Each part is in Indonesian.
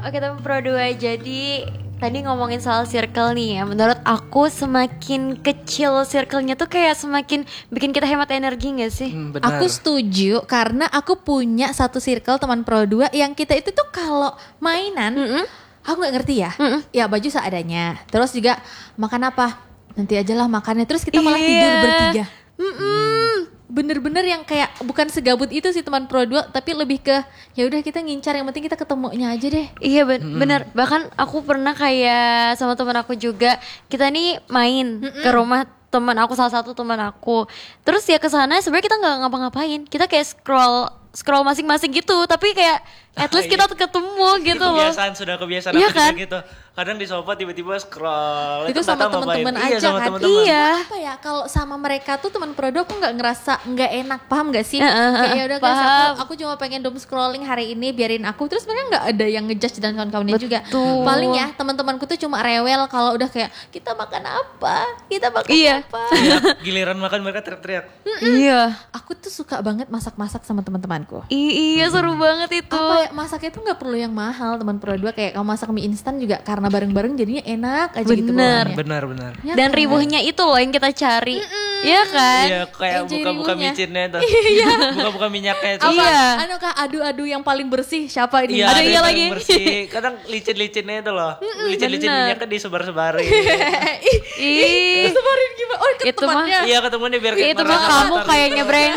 Oke teman Pro 2, jadi tadi ngomongin soal circle nih ya. Menurut aku semakin kecil circle-nya tuh kayak semakin bikin kita hemat energi gak sih? Benar. Aku setuju karena aku punya satu circle teman Pro 2 yang kita itu tuh kalau mainan aku gak ngerti ya. Ya baju seadanya. Terus juga makan apa? Nanti aja lah makannya. Terus kita malah tidur bertiga. Bener-bener yang kayak bukan segabut itu sih teman Pro 2, tapi lebih ke ya udah kita ngincar, yang penting kita ketemunya aja deh. Iya bener. Bahkan aku pernah kayak sama teman aku juga, kita nih main ke rumah teman aku, salah satu teman aku. Terus ya ke sana sebenarnya kita nggak ngapa-ngapain, kita kayak scroll masing-masing gitu, tapi kayak at least kita ketemu gitu loh. Kebiasaan Iya aku kan? juga gitu. Kadang di sofa tiba-tiba scroll. Itu nggak sama tahu ngapain. teman-teman Iya, aja sama kan. teman-teman. Iya. Apa ya, kalau sama mereka tuh teman Pro 2 aku nggak ngerasa nggak enak, paham nggak sih? Heeh, Kayak ya udah guys, paham. aku cuma pengen doom scrolling hari ini, biarin aku. Terus mereka nggak ada yang ngejudge dan kawan-kawannya juga. Betul. Paling ya teman-temanku tuh cuma rewel kalau udah kayak kita makan apa, kita makan Iya. apa. Giliran makan mereka teriak-teriak. Iya. Aku tuh suka banget masak-masak sama teman-temanku. Iya seru banget itu. Apa ya, masaknya tuh nggak perlu yang mahal teman Pro 2, kayak kamu masak mie instan juga karena bareng-bareng jadinya enak aja gitu Bener. bawaannya. Benar. Ya Dan kan? ribuhnya itu loh yang kita cari. Iya kan? Iya, kayak Enjoy buka-buka ribuhnya. micinnya itu. Buka-buka minyaknya itu. Apa? Iya. Anu kah adu-adu yang paling bersih siapa ini? Iya, Ada ada iya yang lagi. paling bersih. Kadang licin-licinnya itu loh. Licin-licin bener. minyaknya disebar-sebarin. Ih, Sebarin gimana? Oh, ke Itu mah- temannya. Iya, ketemuannya biar itu mah merasa kamu tertarik. kayaknya Breng.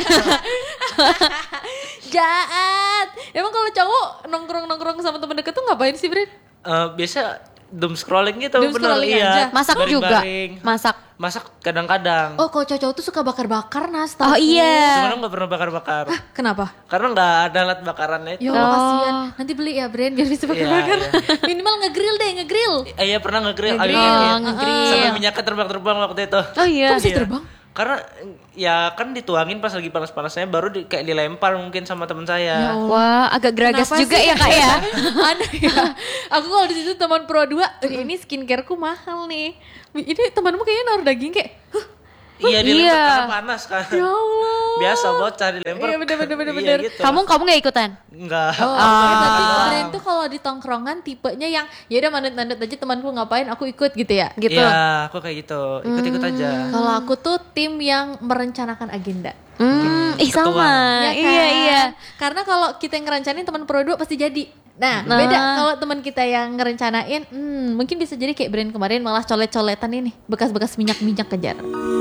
Jahat. Emang kalau cowok nongkrong-nongkrong sama temen deket tuh ngapain sih, Bren? Biasa doom scrolling gitu, Doom bener. scrolling Iya. aja. Masak juga. Baring-baring. Masak. Masak kadang-kadang. Oh, kalau cowok tuh suka bakar-bakar nas. Oh iya. Cuman aku nggak pernah bakar-bakar. Kenapa? Karena nggak ada alat bakarannya itu. Ya Allah, kasihan. Nanti beli ya, Bren, biar bisa bakar-bakar. Iya, Minimal nge-grill deh, nge-grill. Iya pernah nge-grill. Nge-grill. Iya. Nge-grill. Sampai minyaknya terbang-terbang waktu itu. Oh iya. Kok bisa Iya. terbang? Karena ya kan dituangin pas lagi panas-panasnya baru kayak dilempar mungkin sama teman saya. Wah, agak geragas Kenapa juga sih? ya kak ya. Aneh ya. Aku kalau di situ teman Pro 2, ini skincareku mahal nih. Ini temanmu kayaknya naruh daging kayak, huh, Iya dilempar Iya. karena panas kan. ya Allah. Biasa bocah dilempar. Iya, bener. Iya, gitu. Kamu nggak ikutan? Enggak. Oh, tapi Bren tuh kalau di tongkrongan tipenya yang ya udah manut-manut aja, temanku ngapain aku ikut gitu ya. Gitu. Iya, aku kayak gitu. Ikut-ikut aja. Kalau aku tuh tim yang merencanakan agenda. Ih ketua. sama. Ya kan? Iya. Karena kalau kita yang ngerencanain teman Pro 2 pasti jadi. Nah, Nah. beda kalau teman kita yang ngerencanain, mungkin bisa jadi kayak Bren kemarin malah colet-coletan ini, bekas-bekas minyak-minyak kejar.